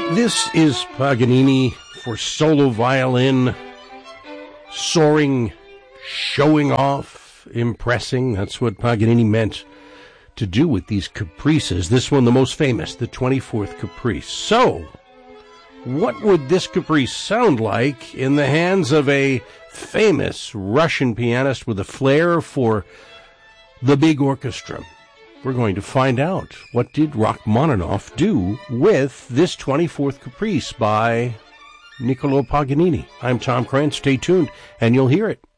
This is Paganini for solo violin, soaring, showing off, impressing. That's what Paganini meant to do with these caprices. This one, the most famous, the 24th Caprice. So, what would this caprice sound like in the hands of a famous Russian pianist with a flair for the big orchestra? We're going to find out. What did Rachmaninoff do with this 24th Caprice by Niccolò Paganini? I'm Tom Krantz. Stay tuned, and you'll hear it.